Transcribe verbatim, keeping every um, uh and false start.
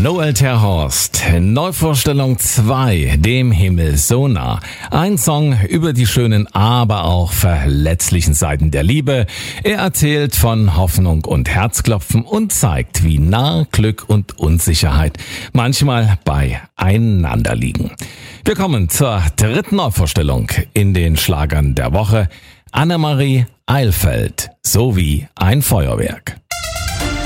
Noel Terhorst, Neuvorstellung zwei, Dem Himmel so nah. Ein Song über die schönen, aber auch verletzlichen Seiten der Liebe. Er erzählt von Hoffnung und Herzklopfen und zeigt, wie nah Glück und Unsicherheit manchmal beieinander liegen. Wir kommen zur dritten Neuvorstellung in den Schlagern der Woche. Annemarie Eilfeld, So wie ein Feuerwerk.